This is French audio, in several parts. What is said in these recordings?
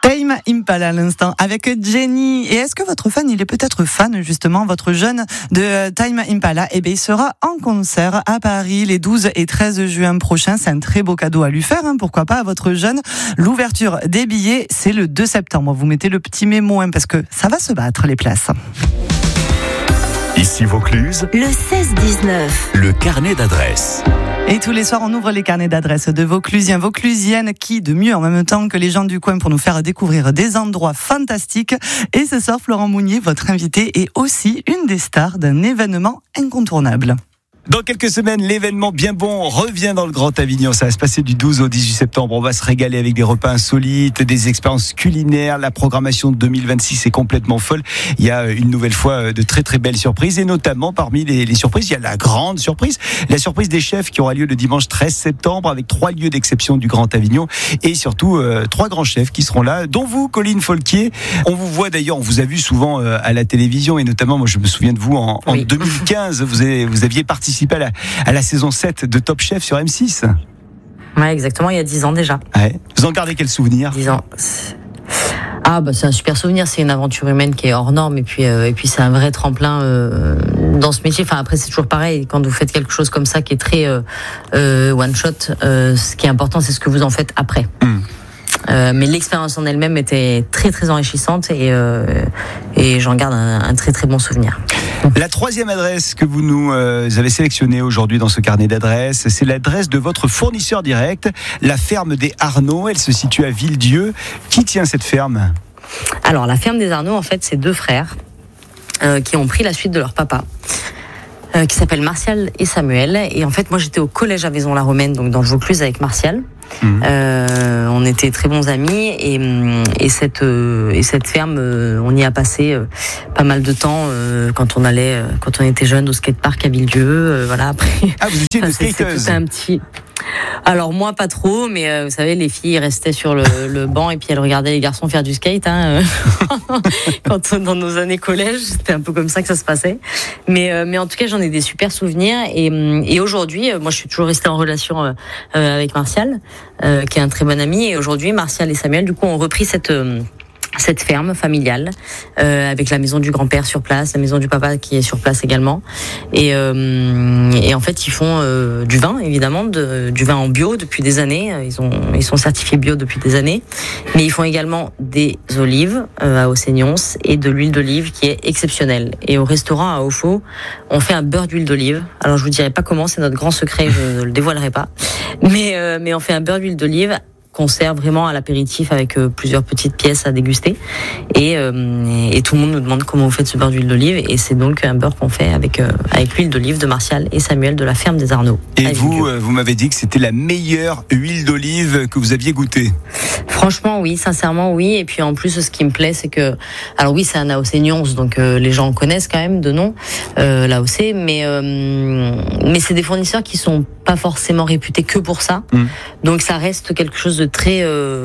Tame Impala à l'instant avec Jenny. Et est-ce que votre fan, il est peut-être fan justement, votre jeune de Tame Impala? Eh bien, il sera en concert à Paris les 12 et 13 juin prochains. C'est un très beau cadeau à lui faire, pourquoi pas à votre jeune. L'ouverture des billets, c'est le 2 septembre. Vous mettez le petit mémo parce que ça va se battre les places. Ici Vaucluse, le 16-19, le carnet d'adresses. Et tous les soirs, on ouvre les carnets d'adresses de Vauclusiens, Vauclusiennes, qui de mieux en même temps que les gens du coin pour nous faire découvrir des endroits fantastiques. Et ce soir, Florent Mounier, votre invité, est aussi une des stars d'un événement incontournable. Dans quelques semaines, l'événement Bien Bon revient dans le Grand Avignon. Ça va se passer du 12 au 18 septembre. On va se régaler avec des repas insolites, des expériences culinaires. La programmation de 2026 est complètement folle. Il y a une nouvelle fois de très très belles surprises. Et notamment parmi les surprises, il y a la grande surprise. La surprise des chefs qui aura lieu le dimanche 13 septembre avec 3 lieux d'exception du Grand Avignon. Et surtout 3 grands chefs qui seront là, dont vous, Colline Folquier. On vous voit d'ailleurs, on vous a vu souvent à la télévision. Et notamment, moi je me souviens de vous en 2015. Vous aviez participé à la saison 7 de Top Chef sur M6. Ouais, exactement, il y a 10 ans déjà. Ouais. Vous en gardez quel souvenir? 10 ans. C'est un super souvenir, c'est une aventure humaine qui est hors norme et puis c'est un vrai tremplin dans ce métier. Enfin après c'est toujours pareil, quand vous faites quelque chose comme ça qui est très one shot, ce qui est important c'est ce que vous en faites après. Mais l'expérience en elle-même était très très enrichissante et j'en garde un très très bon souvenir. La troisième adresse que vous nous avez sélectionnée aujourd'hui dans ce carnet d'adresses, c'est l'adresse de votre fournisseur direct, la ferme des Arnaud. Elle se situe à Villedieu. Qui tient cette ferme? Alors la ferme des Arnaud, en fait, c'est 2 frères qui ont pris la suite de leur papa. Qui s'appellent Martial et Samuel. Et en fait, moi, j'étais au collège à Vaison-la-Romaine, donc dans le Vaucluse avec Martial. On était très bons amis et cette ferme, on y a passé pas mal de temps quand on était jeune au skatepark à Villedieu. Voilà. Après, vous étiez une skateuse. C'était un petit. Alors moi pas trop, mais vous savez les filles restaient sur le banc et puis elles regardaient les garçons faire du skate. Quand dans nos années collège, c'était un peu comme ça que ça se passait. Mais en tout cas j'en ai des super souvenirs et aujourd'hui, moi je suis toujours restée en relation avec Martial, qui est un très bon ami. Et aujourd'hui Martial et Samuel du coup ont repris cette ferme familiale avec la maison du grand-père sur place, la maison du papa qui est sur place également et en fait ils font du vin évidemment, du vin en bio depuis des années, ils sont certifiés bio depuis des années, mais ils font également des olives à Aussegnons et de l'huile d'olive qui est exceptionnelle. Et au restaurant à Aufaux, on fait un beurre d'huile d'olive. Alors je vous dirai pas comment, c'est notre grand secret, je ne le dévoilerai pas, mais on fait un beurre d'huile d'olive qu'on sert vraiment à l'apéritif avec plusieurs petites pièces à déguster et tout le monde nous demande comment vous faites ce beurre d'huile d'olive et c'est donc un beurre qu'on fait avec l'huile d'olive de Martial et Samuel de la ferme des Arnaud. Et vous m'avez dit que c'était la meilleure huile d'olive que vous aviez goûtée. Franchement oui, sincèrement oui, et puis en plus ce qui me plaît c'est que, alors oui c'est un Aussegnons donc les gens connaissent quand même de nom l'AOC, mais c'est des fournisseurs qui sont pas forcément réputés que pour ça, donc ça reste quelque chose de très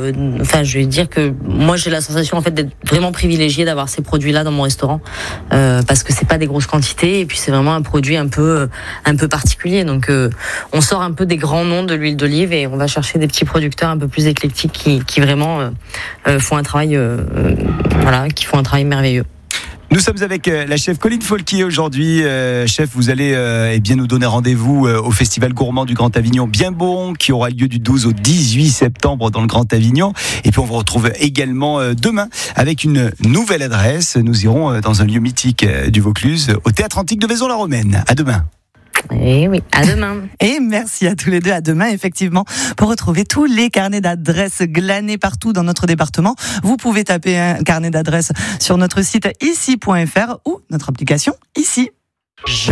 je vais dire que moi j'ai la sensation en fait d'être vraiment privilégiée d'avoir ces produits là dans mon restaurant parce que c'est pas des grosses quantités et puis c'est vraiment un produit un peu particulier, donc on sort un peu des grands noms de l'huile d'olive et on va chercher des petits producteurs un peu plus éclectiques qui vraiment font un travail qui font un travail merveilleux. Nous sommes avec la chef Colline Folquier aujourd'hui. Chef, vous allez bien nous donner rendez-vous au Festival Gourmand du Grand Avignon Bien Bon, qui aura lieu du 12 au 18 septembre dans le Grand Avignon. Et puis on vous retrouve également demain avec une nouvelle adresse. Nous irons dans un lieu mythique du Vaucluse, au Théâtre Antique de Vaison-la-Romaine. À demain. Et oui, à demain. Et merci à tous les deux, à demain effectivement. Pour retrouver tous les carnets d'adresses glanés partout dans notre département, vous pouvez taper un carnet d'adresses sur notre site ici.fr ou notre application ici.